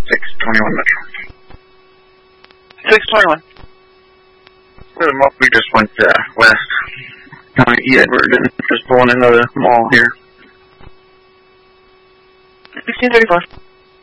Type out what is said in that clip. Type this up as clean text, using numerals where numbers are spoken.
621 Metro. 621. We just went west. County E. Edward and just pulling into the mall here. 1634.